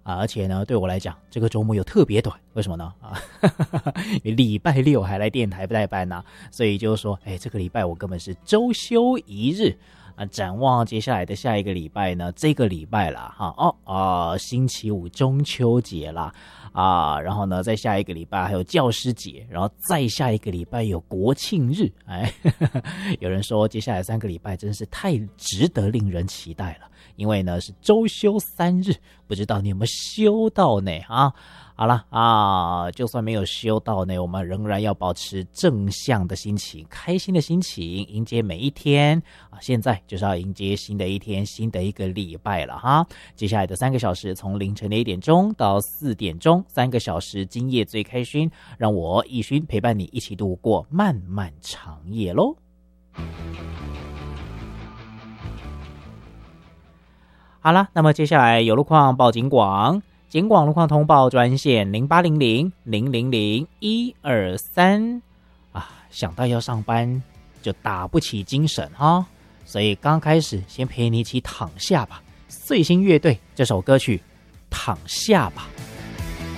而且呢，对我来讲，这个周末又特别短，为什么呢？礼拜六还来电台代班所以就是说，这个礼拜我根本是周休一日。展望接下来的下一个礼拜呢，这个礼拜啦，星期五中秋节啦，然后呢，在下一个礼拜还有教师节，然后再下一个礼拜有国庆日，有人说接下来3个礼拜真是太值得令人期待了，因为呢是周休3日，不知道你有没有休到呢？好了就算没有休到呢，我们仍然要保持正向的心情，开心的心情，迎接每一天现在就是要迎接新的一天，新的一个礼拜了哈。接下来的3个小时，从凌晨的1点钟到4点钟，3个小时，今夜最开心，让我奕勋陪伴你一起度过漫漫长夜咯。好了，那么接下来有路况报警广。警广路况通报专线0800-000-123想到要上班就打不起精神所以刚开始先陪你一起躺下吧。碎星乐队这首歌曲《躺下吧》。